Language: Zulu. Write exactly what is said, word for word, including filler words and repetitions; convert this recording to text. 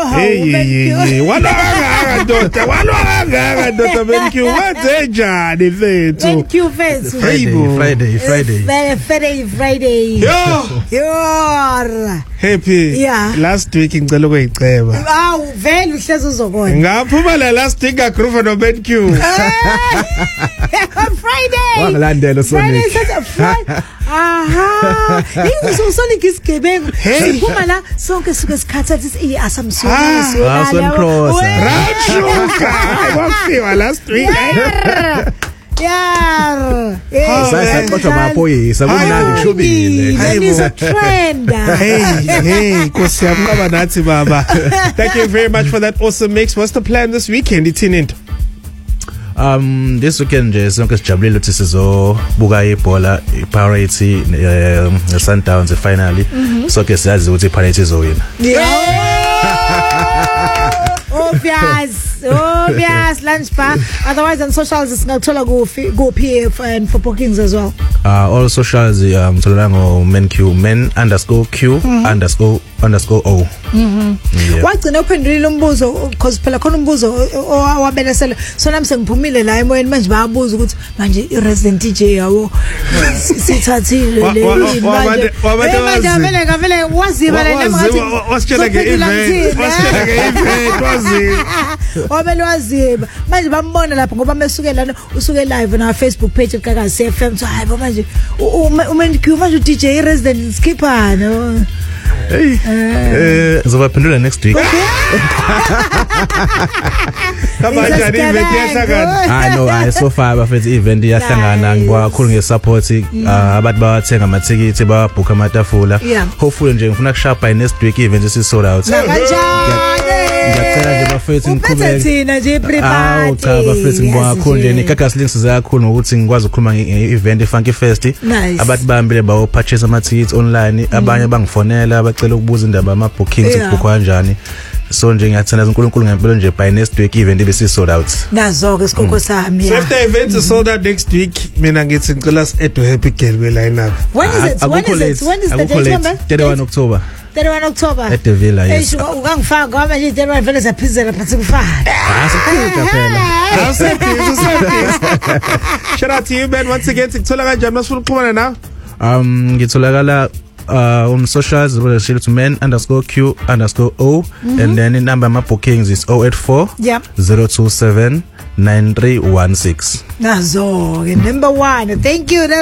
Hey hey walanga ndoda walanga ndoda BenQ wenze njani mfethu BenQ mfethu Friday Friday Friday Friday Friday yo yo happy yeah. Last week ngicela ukuyiceba aw vele uhlezi uzobona ngaphuma la last week agroove no BenQ Friday wangilandela Sonic aha ingizo Sonic isigebengu siphuma la sonke suke sikhatha sithi eh asamsona ah Son Cross Rachuka wafiwa last week yeah sasa kodwa baphoyisa kumnandi kushobile is a trend hey hey kusiyamqaba nathi baba thank you very much for that awesome mix. What's the plan this weekend ithinento Um this weekend nje sonke sijabulile ukuthi sizobuka ibhola iPirates ne Sundowns finally so ke siyazi ukuthi iPirates izowina obvious obvious lunch bar otherwise on socials singakuthola kuphi kuphi and for bookings as well uh all socials um thola ngo menq men underscore q underscore underscore o mhm wagcina uphendulile umbuzo because phela khona umbuzo owabelesela so nami sengiphumile la emoyeni manje bayabuza ukuthi manje i-resident D J yawo sithathile le manje manje vele vele waziba la namathi wasitshela ke event wasitshela ke event waziba wabele waziba manje bambona lapho ngoba mesuke lana usuke live na Facebook page kaKasi F M so hayi manje uMenq manje D J i-resident skipper no hey eh ngizobaphendula next week kabanjani event yahlangana I know I so far bafethu event yahlangana ngibona kakhulu ngesupport abantu bawathenga amathikiti babook amatafula hopefully nje ngifuna kushapa by next week event isi sold out ngiyacela nje bafethu ngiqhubeke thina nje prepare cha bafethu ngibona kakhulu nje nikakasi links kakhulu ngokuthi ngikwazi ukukhuluma nge-event iFunky Fest abantu bahambile bawo purchase ama-tickets online abanye bangifonela bacela ukubuza indaba ama bookings ukubook kanjani so nje ngiyathanda uNkulunkulu ngempela nje by next week event bese sold out nazo ke sikoko sami yeah. So if the event is sold out next week mina ngithi ngicela Edo Happy Girl we line up when is it when is it when is the date number thirty-one October thirty-one October at the Villa yes ungangifaka ngoba manje thirty-one vele saphizela phansi kufana asikhuleka phela shout out to you man once again sikuthola kanjani masifuna ukuxhumana nawe um ngitholakala uh on socials related to men underscore q underscore o mm-hmm. and then the number my bookings is oh eight four yeah zero two seven nine three one six nazo number one thank you.